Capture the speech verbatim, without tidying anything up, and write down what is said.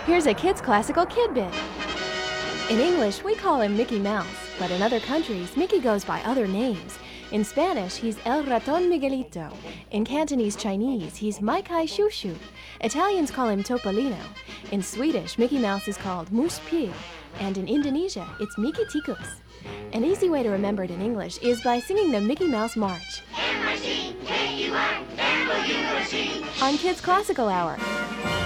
Here's a Kids Classical Kid Bit. In English, we call him Mickey Mouse, but in other countries, Mickey goes by other names. In Spanish, he's El Raton Miguelito. In Cantonese Chinese, he's Mai Kai Shu Shu. Italians call him Topolino. In Swedish, Mickey Mouse is called Mus Pig. And in Indonesia, it's Mickey Tikus. An easy way to remember it in English is by singing the Mickey Mouse March M I C K E Y M O U S E on Kids Classical Hour.